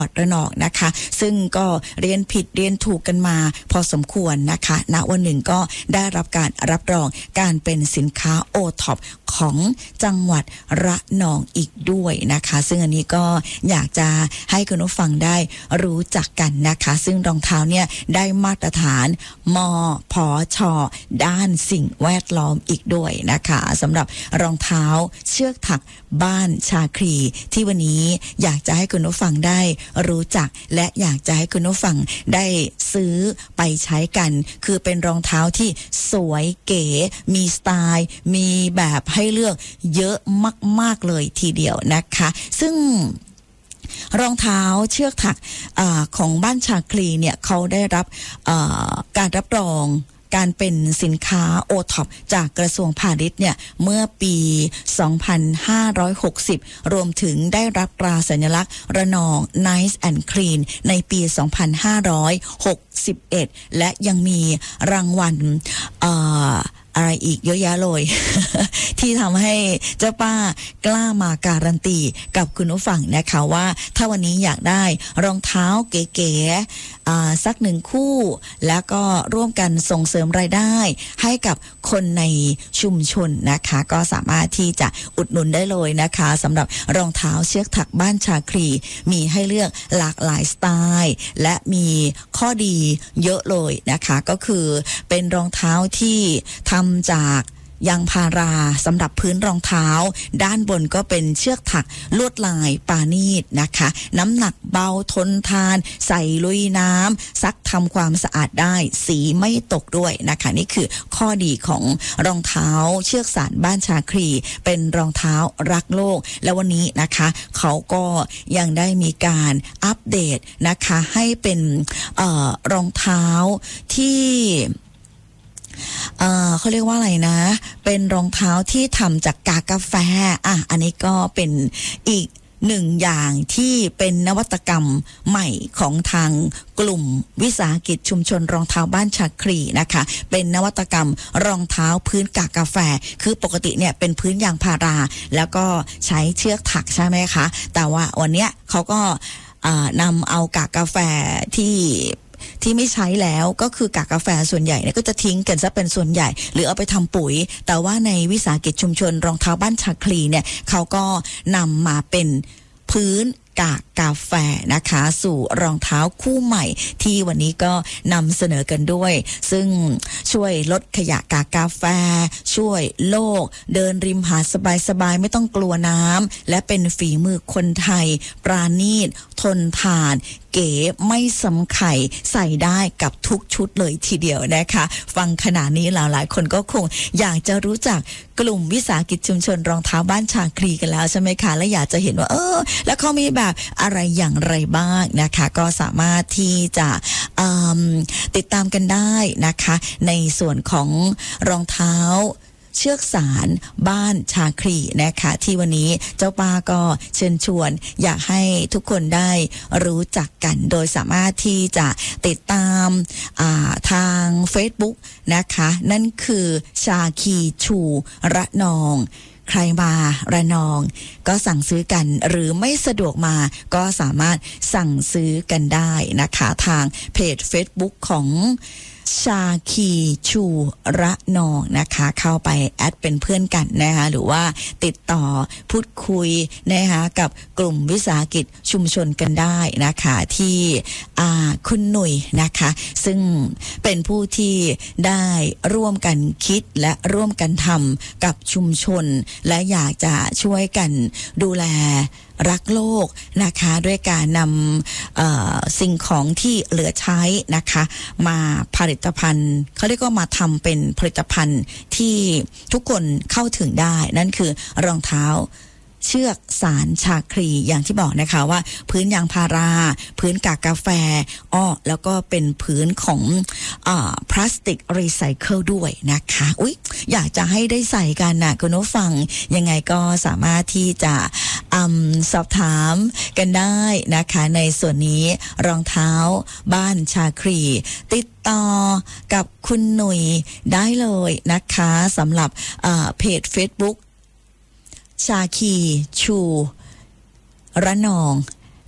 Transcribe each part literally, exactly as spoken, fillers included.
วัดระนองนะคะซึ่งก็เรียนผิดเรียนถูกกันมาพอสมควรนะคะณวันหนึ่งก็ได้รับการรับรองการเป็นสินค้าโอท็อปของจังหวัดระนองอีกด้วยนะคะซึ่งอันนี้ก็อยากจะให้คุณผู้ฟังได้รู้จักกันนะคะซึ่งรองเท้าเนี่ยได้มาตรฐานมผช.ด้านสิ่งแวดล้อมอีกด้วยนะคะสำหรับรองเท้าเชือกถักบ้านชาครีที่วันนี้อยากจะให้คุณผู้ฟังได้รู้จักและอยากจะให้คุณผู้ฟังได้ซื้อไปใช้กันคือเป็นรองเท้าที่สวยเก๋มีสไตล์มีแบบให้เลือกเยอะมากๆเลยทีเดียวนะคะซึ่งรองเท้าเชือกถักอของบ้านชาคลีเนี่ยเขาได้รับการรับรองการเป็นสินค้าโอท็อปจากกระทรวงพาณิชย์เนี่ยเมื่อปีสองพันห้าร้อยหกสิบรวมถึงได้รับตราสัญลักษณ์ระนอง Nice and Clean ในปีสองพันห้าร้อยหกสิบเอ็ดและยังมีรางวัลเอ่ออะไรอีกเยอะแยะเลย ที่ทำให้เจ้าป้ากล้ามาการันตีกับคุณผู้ฟังนะคะว่าถ้าวันนี้อยากได้รองเท้าเก๋ๆสักหนึ่งคู่แล้วก็ร่วมกันส่งเสริมรายได้ให้กับคนในชุมชนนะคะก็สามารถที่จะอุดหนุนได้เลยนะคะสำหรับรองเท้าเชือกถักบ้านชาครีมีให้เลือกหลากหลายสไตล์และมีข้อดีเยอะเลยนะคะก็คือเป็นรองเท้าที่ทำจากยางพาราสำหรับพื้นรองเท้าด้านบนก็เป็นเชือกถักลวดลายปานีตนะคะน้ำหนักเบาทนทานใส่ลุยน้ำซักทำความสะอาดได้สีไม่ตกด้วยนะคะนี่คือข้อดีของรองเท้าเชือกสานบ้านชาครีเป็นรองเท้ารักโลกและวันนี้นะคะเขาก็ยังได้มีการอัปเดตนะคะให้เป็นเอ่อรองเท้าที่เอ่อเขาเรียกว่าอะไรนะเป็นรองเท้าที่ทำจากกากกาแฟอ่ะอันนี้ก็เป็นอีกหนึ่งอย่างที่เป็นนวัตกรรมใหม่ของทางกลุ่มวิสาหกิจชุมชนรองเท้าบ้านชาครีนะคะเป็นนวัตกรรมรองเท้าพื้นกากกาแฟคือปกติเนี่ยเป็นพื้นยางพาราแล้วก็ใช้เชือกถักใช่ไหมคะแต่ว่าวันเนี้ยเขาก็นำเอากากกาแฟที่ที่ไม่ใช้แล้วก็คือกากกาแฟส่วนใหญ่เนี่ยก็จะทิ้งกันซะเป็นส่วนใหญ่หรือเอาไปทำปุ๋ยแต่ว่าในวิสาหกิจชุมชนรองเท้าบ้านชาคลีเนี่ยเขาก็นำมาเป็นพื้นกากกาแฟนะคะสู่รองเท้าคู่ใหม่ที่วันนี้ก็นำเสนอกันด้วยซึ่งช่วยลดขยะกากกาแฟช่วยโลกเดินริมหาดสบายๆไม่ต้องกลัวน้ำและเป็นฝีมือคนไทยปราณีตทนทานเก๋ไม่ซ้ำไข่ใส่ได้กับทุกชุดเลยทีเดียวนะคะฟังขนาดนี้หลายๆคนก็คงอยากจะรู้จักกลุ่มวิสาหกิจชุมชนรองเท้าบ้านชาคลีกันแล้วใช่ไหมคะและอยากจะเห็นว่าเออแล้วเขามีแบบอะไรอย่างไรบ้างนะคะก็สามารถที่จะติดตามกันได้นะคะในส่วนของรองเท้าเชือกสานบ้านชาครีนะคะที่วันนี้เจ้าป้าก็เชิญชวนอยากให้ทุกคนได้รู้จักกันโดยสามารถที่จะติดตามทาง Facebook นะคะนั่นคือชาคีชูระนองใครมาระนองก็สั่งซื้อกันหรือไม่สะดวกมาก็สามารถสั่งซื้อกันได้นะคะทางเพจ Facebook ของชาคีชูระนองนะคะเข้าไปแอดเป็นเพื่อนกันนะคะหรือว่าติดต่อพูดคุยนะคะกับกลุ่มวิสาหกิจชุมชนกันได้นะคะที่คุณหนุ่ยนะคะซึ่งเป็นผู้ที่ได้ร่วมกันคิดและร่วมกันทำกับชุมชนและอยากจะช่วยกันดูแลรักโลกนะคะด้วยการนำสิ่งของที่เหลือใช้นะคะมาผลิตภัณฑ์เขาเรียกว่ามาทำเป็นผลิตภัณฑ์ที่ทุกคนเข้าถึงได้นั่นคือรองเท้าเชือกสานชาครีอย่างที่บอกนะคะว่าพื้นยางพาราพื้นกากกาแฟอ้อแล้วก็เป็นพื้นของอ่าพลาสติกรีไซเคิลด้วยนะคะอุ๊ยอยากจะให้ได้ใส่กันนะคุณผู้ฟังยังไงก็สามารถที่จะอืมสอบถามกันได้นะคะในส่วนนี้รองเท้าบ้านชาครีติดต่อกับคุณหนุ่ยได้เลยนะคะสำหรับเพจ Facebookชาคีชูระนอง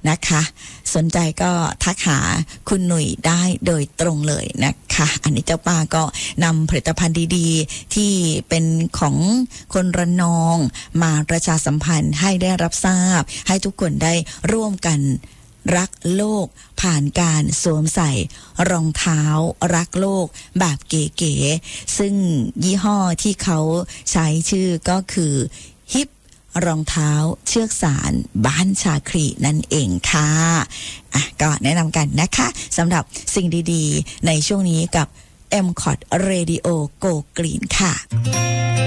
นะคะสนใจก็ทักหาคุณหนุ่ยได้โดยตรงเลยนะคะอันนี้เจ้าป้าก็นำผลิตภัณฑ์ดีๆที่เป็นของคนระนองมาประชาสัมพันธ์ให้ได้รับทราบให้ทุกคนได้ร่วมกันรักโลกผ่านการสวมใส่รองเท้ารักโลกแบบเก๋ๆซึ่งยี่ห้อที่เขาใช้ชื่อก็คือฮิปรองเท้าเชือกสารบ้านชาครีนั่นเองค่ะอ่ะก็แนะนำกันนะคะสำหรับสิ่งดีๆในช่วงนี้กับ เอ็ม คอท Radio Go Green ค่ะ